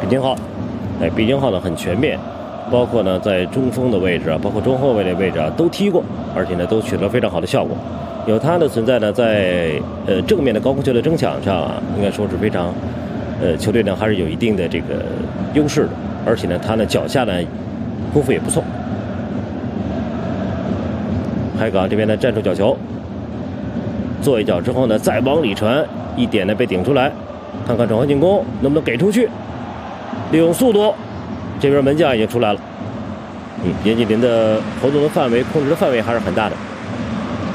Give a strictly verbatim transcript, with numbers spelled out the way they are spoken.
毕金浩，哎，毕金浩呢很全面，包括呢在中锋的位置啊，包括中后卫的位置啊都踢过，而且呢都取得了非常好的效果。有他的存在呢，在呃正面的高空球的争抢上啊，应该说是非常，呃球队呢还是有一定的这个优势的，而且呢他呢脚下呢功夫也不错。海港这边呢站住角球，做一脚之后呢再往里传，一点呢被顶出来，看看转换进攻能不能给出去，利用速度，这边门将已经出来了。嗯，严锦林的活动的范围、控制的范围还是很大的。